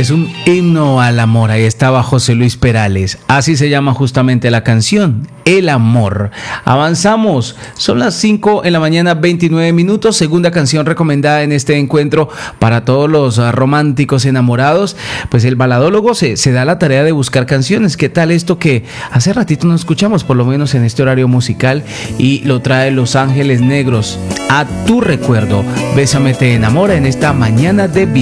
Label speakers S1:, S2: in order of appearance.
S1: Es un himno al amor. Ahí estaba José Luis Perales. Así se llama justamente la canción, El Amor. Avanzamos. Son las 5 de la mañana, 29 minutos. Segunda canción recomendada en este encuentro para todos los románticos enamorados. Pues el baladólogo se da la tarea de buscar canciones. ¿Qué tal esto que hace ratito no escuchamos, por lo menos en este horario musical? Y lo trae Los Ángeles Negros. A tu recuerdo. Bésame te enamora en esta mañana de viernes.